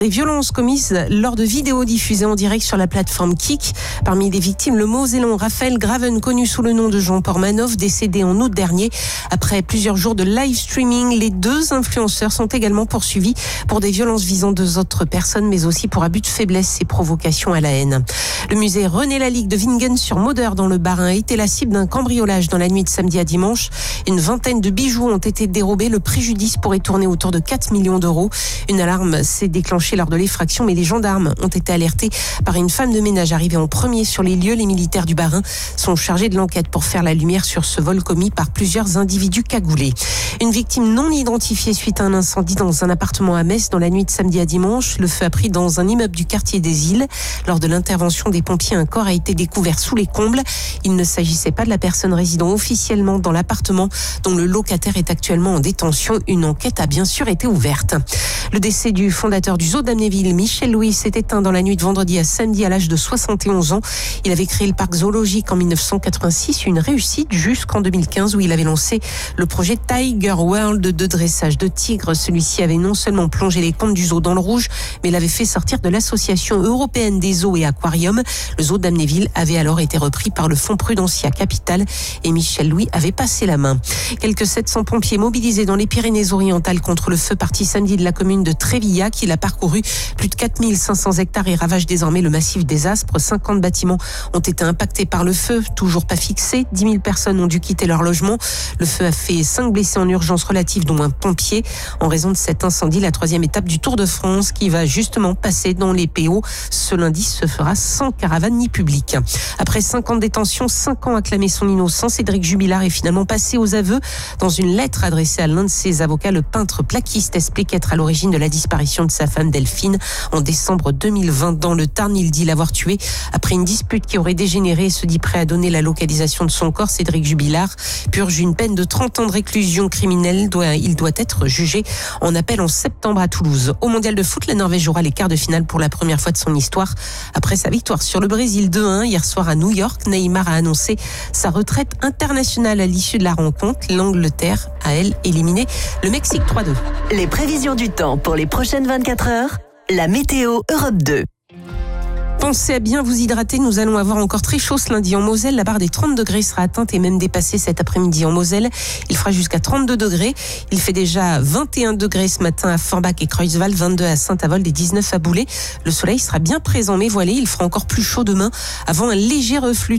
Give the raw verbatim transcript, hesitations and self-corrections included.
Les violences commises lors de vidéos diffusées en direct sur la plateforme Kik. Parmi les victimes, le Mosellan Raphaël Graven, connu sous le nom de Jean Pormanov, décédé en août dernier. Après plusieurs jours de live streaming, les deux influenceurs sont également poursuivis pour des violences visant deux autres personnes, mais aussi pour abus de faiblesse et provocation à la haine. Le musée René Lalique de Wingen sur Moder dans le Bas-Rhin a été la cible d'un cambriolage dans la nuit de samedi à dimanche. Une vingtaine de bijoux ont été dérobés. Le préjudice pourrait tourner autour de quatre millions d'euros. Une alarme s'est déclenchée lors de l'effraction, mais les gendarmes ont été alertés par une femme de ménage arrivée en premier sur les lieux. Les militaires du Bas-Rhin sont chargés de l'enquête pour faire la lumière sur ce vol commis par plusieurs individus cagoulés. Une victime non identifiée suite à un incendie dans un appartement à Metz dans la nuit de samedi à dimanche. Le feu a pris dans un immeuble du quartier des Îles. Lors de l'intervention des pompiers, un corps a été découvert sous les combles. Il ne s'agissait pas de la personne résidant officiellement dans l'appartement dont le locataire est actuellement en détention. Une enquête a bien sûr été ouverte. Le décès du fondateur du zoo d'Amnéville, Michel Louis, s'est éteint dans la nuit de vendredi à samedi à l'âge de soixante et onze ans. Il avait créé le parc zoologique en mille neuf cent quatre-vingt-six, une réussite jusqu'en deux mille quinze où il avait lancé le projet Tiger World de dressage de tigres. Celui-ci avait non seulement plongé les comptes du zoo dans le rouge, mais l'avait fait sortir de l'Association européenne des zoos et aquariums. Le zoo d'Amnéville avait alors été repris par le fonds Prudentia Capital et Michel Louis avait passé la main. Quelques sept cents pompiers mobilisés dans les Pyrénées-Orientales contre le feu parti samedi de la commune de Trévillac. Il a parcouru plus de quatre mille cinq cents hectares et ravage désormais le massif des Aspres. cinquante bâtiments ont été impactés par le feu, toujours pas fixés. dix mille personnes ont dû quitter leur logement. Le feu a fait cinq blessés en urgence relative, dont un pompier. En raison de cet incendie, la troisième étape du Tour de France, qui va justement passer dans les P O, ce lundi se fera sans caravane ni public. Après cinq ans de détention, cinq ans à clamer son innocence, Cédric Jubilard est finalement passé aux aveux. Dans une lettre adressée à l'un de ses avocats, le peintre plaquiste explique être à l'origine de la disparition de sa femme Delphine en décembre deux mille vingt dans le Tarn. Il dit l'avoir tuée après une dispute qui aurait dégénéré et se dit prêt à donner la localisation de son corps. Cédric Jubilard purge une peine de trente ans de réclusion criminelle. Il doit être jugé en appel en septembre à Toulouse. Au mondial de foot, la Norvège jouera les quarts de finale pour la première fois de son histoire après sa victoire sur le Brésil deux un hier soir à New York. Neymar a annoncé sa retraite internationale à l'issue de la rencontre. L'Angleterre a, elle, éliminé le Mexique trois deux. Les prévisions du temps pour les prochaines vingt-quatre heures, la météo Europe deux. Pensez à bien vous hydrater. Nous allons avoir encore très chaud ce lundi en Moselle. La barre des trente degrés sera atteinte et même dépassée cet après-midi en Moselle. Il fera jusqu'à trente-deux degrés. Il fait déjà vingt et un degrés ce matin à Forbach et Creusval, vingt-deux à Saint-Avold et dix-neuf à Boulay. Le soleil sera bien présent mais voilé. Il fera encore plus chaud demain avant un léger reflux